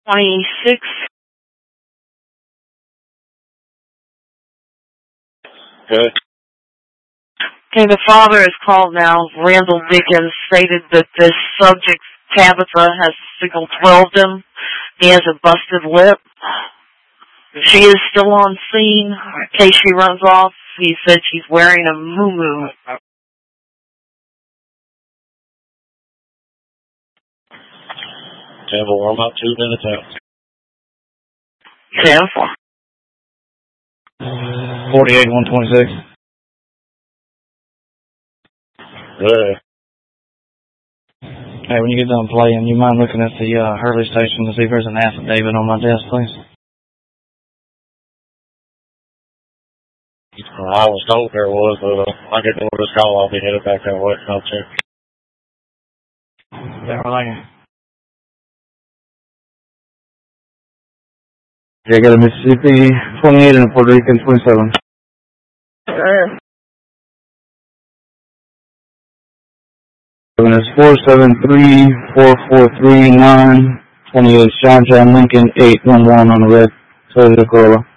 26. Good. Okay, the father is called now. Randall Dickens stated that this subject, Tabitha, has sickle 12 him. He has a busted lip. She is still on scene. In case she runs off, he said she's wearing a muumuu. Temple, we're about 2 minutes out. 10-4. 48, 126. Good. Hey, when you get done playing, you mind looking at the Hurley station to see if there's an affidavit on my desk, please? I was told there was, but I get the this call, I'll be headed back that way. I'll check. Yeah, right. Yeah, I got a Mississippi 28 and a Puerto Rican 27. It's 473-4439, 28 John Lincoln 811 on the red Toyota Corolla.